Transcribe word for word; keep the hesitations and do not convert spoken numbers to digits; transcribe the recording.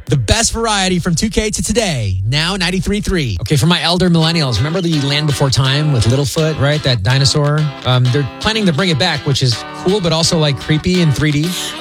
The best variety from two K to today. Now ninety-three point three. Okay, for my elder millennials, remember the Land Before Time with Littlefoot, right? That dinosaur. Um, they're planning to bring it back, which is cool, but also like creepy in three D.